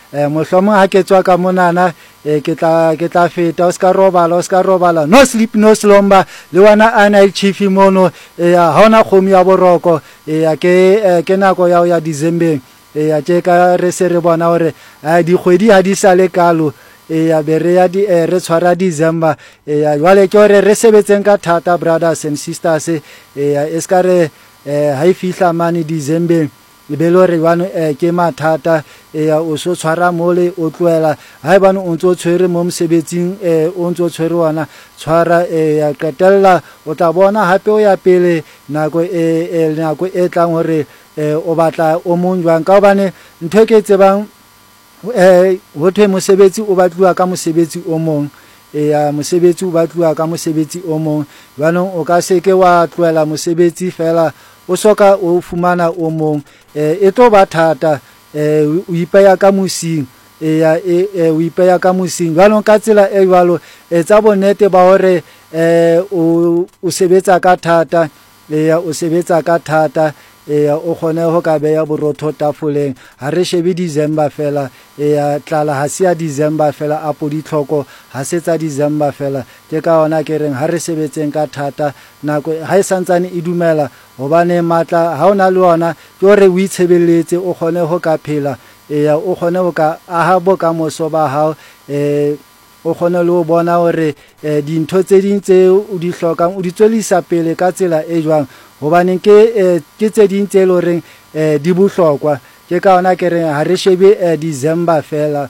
mohlomong ha ke tswa ka monana ke tla feta o ska robala no sleep no slumber le wana a night chief mono ha ona khomi ya boroko ke nako ya December ke ka re se re bona hore di kgwedi ha di sale kalo ya bere ya re tshwara December jwale ke hore re sebetseng ka thata brothers and sisters eska re ha e fihla mane December be lo re bana ke mathata o so tshwara mole o tloela ha e bana o ntso tshwere mo msebetsing o ntso tshwere wana tshwara ya qetella o tla bona hape o ya pele nako e tlang hore o batla o monjwang ka hobane ntho ke tsebang ho thwe mosebetsi o batluwa ka mosebetsi o mong mosebetsi o batluwa ka mosebetsi o mong banong o ka se ke wa tloela mosebetsi fela o soka o fumana o mong e tlo ba thata o ipeya ka mosing o ipeya ka mosing banong ka tsela e jwalo tsa bonnete ba hore o sebetsa ka thata o sebetsa ka thata o khone ho ka beya borotho tafoleng ha re shebe December fela tlala ha se ya December fela a podi tlhoko ha se tsa December fela ke ka ona ke reng ha re sebetseng ka thata nako ha e santsane e dumela hobane matla ha ona le ona ke hore o itshebeletse o khone ho ka phela o khone ho ka aha boka moso ba hao o khone le ho bona hore dintho tse ding tse o di hlokang o di tswelisa pele ka tsela e jwang hobane ke tse ding tse loreng di bohlokwa ke ka ona ke re ha re shebe December fela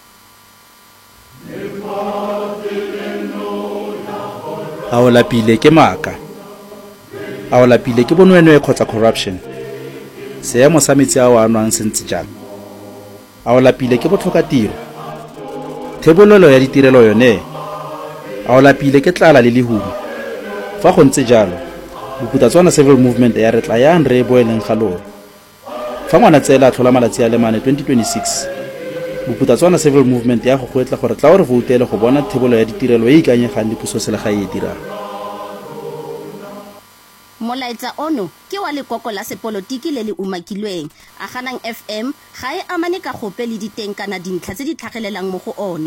a o lapile ke maka a o lapile ke bonwenwe khotsa corruption seemo sa metsi a o anwang sentse jalo a o lapile ke botlhoka tiro thebolelo ya ditirelo yone a o lapile ke tlala le lehumo fa go ntse jalo Boputatswana Civil Movement ya re tla yang re boeleng ga lona fa ngwana tsela a tlhola malatsi a le mane 2026 Boputatswana Civil Movement ya go goetla gore tla o re voutele go bona thebolo ya ditirelo e ikanyegang le puso selegae e dirang. Molaetsa ono ke wa lekoko la sepolotiki le le umakilweng a Ganang FM ga e amane ka gope le diteng kana dintlha tse di tlhagelelang mo go ona.